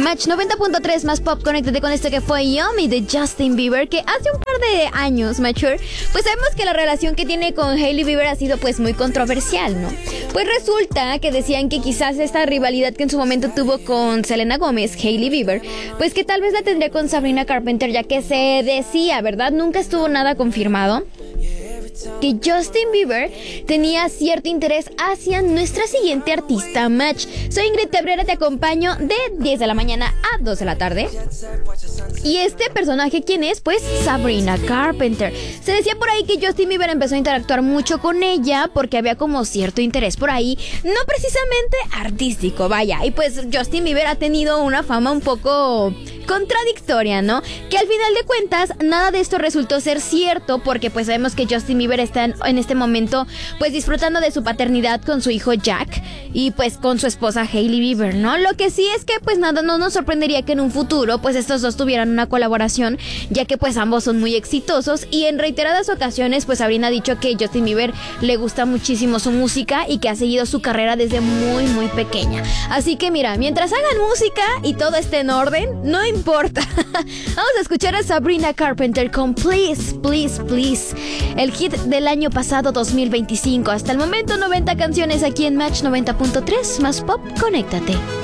Match 90.3 más pop, conéctate con esto que fue Yummy de Justin Bieber, que hace un par de años, Mature, pues sabemos que la relación que tiene con Hailey Bieber ha sido pues muy controversial, ¿no? Pues resulta que decían que quizás esta rivalidad que en su momento tuvo con Selena Gómez, Hailey Bieber, pues que tal vez la tendría con Sabrina Carpenter, ya que se decía, ¿verdad? Nunca estuvo nada confirmado, que Justin Bieber tenía cierto interés hacia nuestra siguiente artista, Match. Soy Ingrid Cabrera, te acompaño de 10 de la mañana a 2 de la tarde. Y este personaje, ¿quién es? Pues Sabrina Carpenter. Se decía por ahí que Justin Bieber empezó a interactuar mucho con ella porque había como cierto interés por ahí, no precisamente artístico, vaya. Y pues Justin Bieber ha tenido una fama un poco contradictoria, ¿no? Que al final de cuentas nada de esto resultó ser cierto, porque pues sabemos que Justin Bieber está en este momento pues disfrutando de su paternidad con su hijo Jack y pues con su esposa Hailey Bieber, ¿no? Lo que sí es que pues nada, no nos sorprendería que en un futuro pues estos dos tuvieran una colaboración, ya que pues ambos son muy exitosos, y en reiteradas ocasiones pues Sabrina ha dicho que Justin Bieber le gusta muchísimo su música y que ha seguido su carrera desde muy muy pequeña. Así que mira, mientras hagan música y todo esté en orden, no importa. Vamos a escuchar a Sabrina Carpenter con Please, Please, Please, el hit del año pasado 2025. Hasta el momento 90 canciones aquí en Match 90.3 más pop, conéctate.